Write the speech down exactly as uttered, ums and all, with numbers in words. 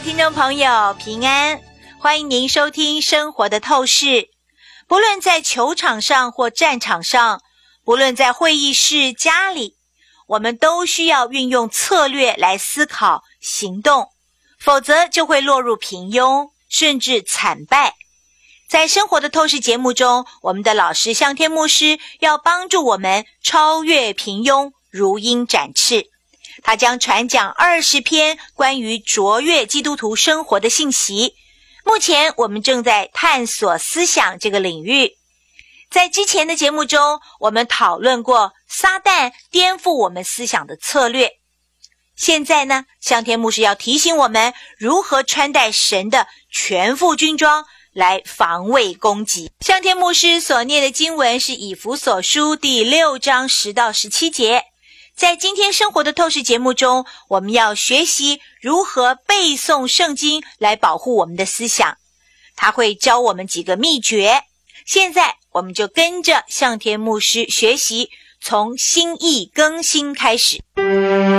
听众朋友平安，欢迎您收听生活的透视。不论在球场上或战场上，不论在会议室、家里，我们都需要运用策略来思考、行动，否则就会落入平庸，甚至惨败。在生活的透视节目中，我们的老师向天牧师要帮助我们超越平庸，如鹰展翅。他将传讲二十篇关于卓越基督徒生活的信息。目前我们正在探索思想这个领域。在之前的节目中，我们讨论过撒旦颠覆我们思想的策略。现在呢，向天牧师要提醒我们如何穿戴神的全副军装来防卫攻击。向天牧师所念的经文是以弗所书第六章十到十七节。在今天生活的透视节目中，我们要学习如何背诵圣经来保护我们的思想。他会教我们几个秘诀。现在我们就跟着向天牧师学习，从心意更新开始。